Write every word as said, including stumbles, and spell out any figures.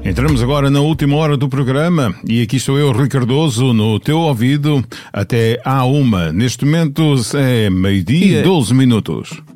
Entramos agora na última hora do programa e aqui estou eu, Rui Cardoso, no teu ouvido até à uma. Neste momento é meio-dia e doze minutos.